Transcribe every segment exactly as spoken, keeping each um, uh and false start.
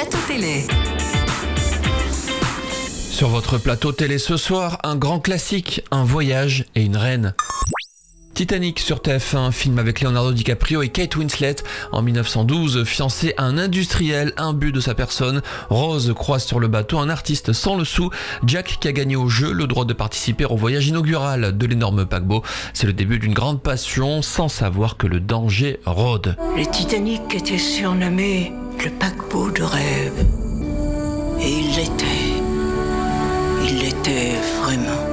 plateau télé. Sur votre plateau télé ce soir, un grand classique, un voyage et une reine. Titanic sur T F un, film avec Leonardo DiCaprio et Kate Winslet. En mille neuf cent douze, fiancé à un industriel imbu de sa personne, Rose croise sur le bateau un artiste sans le sou, Jack, qui a gagné au jeu le droit de participer au voyage inaugural de l'énorme paquebot. C'est le début d'une grande passion, sans savoir que le danger rôde. Le Titanic était surnommé le paquebot de rêve. Et il l'était. Il l'était vraiment.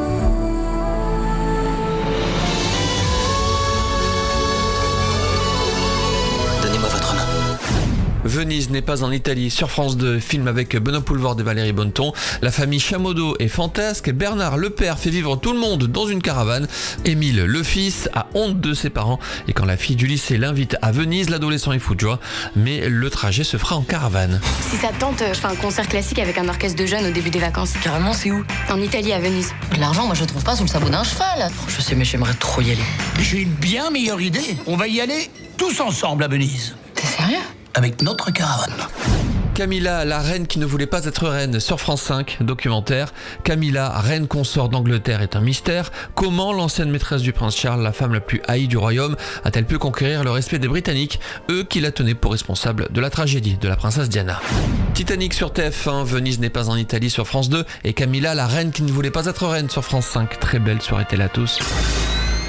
Donnez-moi votre main. Venise n'est pas en Italie sur France deux, film avec Benoît Poelvoorde et Valérie Bonneton. La famille Chamodo est fantasque, Bernard le père fait vivre tout le monde dans une caravane. Émile le fils a honte de ses parents et quand la fille du lycée l'invite à Venise, l'adolescent est fou de joie, mais le trajet se fera en caravane. Si ça te tente, je fais un concert classique avec un orchestre de jeunes au début des vacances. Carrément, c'est où? En Italie, à Venise. De l'argent, moi je trouve pas sous le sabot d'un cheval. Je sais, mais j'aimerais trop y aller. J'ai une bien meilleure idée. On va y aller tous ensemble à Venise. T'es sérieux? Avec notre caravane. Camilla, la reine qui ne voulait pas être reine, sur France cinq, documentaire. Camilla, reine consort d'Angleterre, est un mystère. Comment l'ancienne maîtresse du prince Charles, la femme la plus haïe du royaume, a-t-elle pu conquérir le respect des Britanniques, eux qui la tenaient pour responsable de la tragédie de la princesse Diana? Titanic sur T F un, Venise n'est pas en Italie sur France deux, et Camilla, la reine qui ne voulait pas être reine, sur France cinq. Très belle soirée télé à tous.